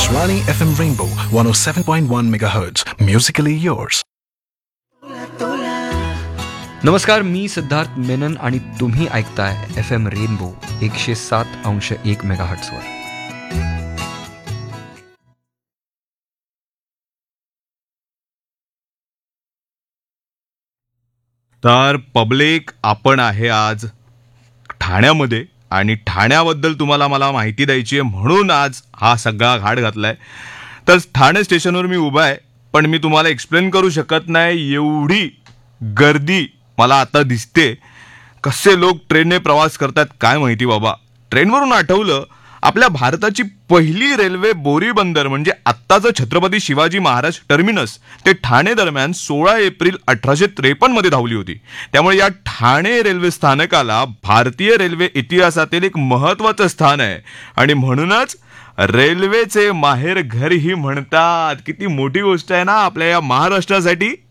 Akashvani FM Rainbow 107.1 MHz. Musically yours. नमस्कार, मी सिद्धार्थ मेनन आणि तुम्ही ऐकताय FM रेनबो 107.1 मेगाहर्ट्झवर. तर पब्लिक, आपण आहे आज ठाण्यामध्ये आणि ठाण्याबद्दल तुम्हाला मला माहिती द्यायची आहे म्हणून आज हा सगळा घाट घातलाय. तर ठाणे स्टेशनवर मी उभा आहे, पण मी तुम्हाला एक्सप्लेन करू शकत नाही, एवढी गर्दी मला आता दिसते. कसे लोक ट्रेनने प्रवास करतात काय माहिती बाबा. ट्रेनवरून आठवलं, आपल्या भारताची पहिली रेल्वे बोरी बंदर म्हणजे आत्ताचं छत्रपती शिवाजी महाराज टर्मिनस ते ठाणे दरम्यान 16 एप्रिल 1853 मध्ये धावली होती. त्यामुळे या ठाणे रेल्वे स्थानकाला भारतीय रेल्वे इतिहासातील एक महत्वाचं स्थान आहे आणि म्हणूनच रेल्वेचे माहेर घरही म्हणतात. किती मोठी गोष्ट आहे ना आपल्या या महाराष्ट्रासाठी.